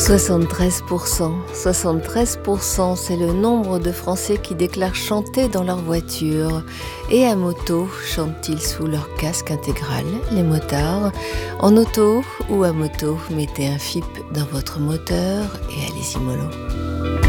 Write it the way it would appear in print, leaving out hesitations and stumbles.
73%. 73%, c'est le nombre de Français qui déclarent chanter dans leur voiture. Et à moto, chantent-ils sous leur casque intégral, les motards? En auto ou à moto, mettez un FIP dans votre moteur et allez-y mollo.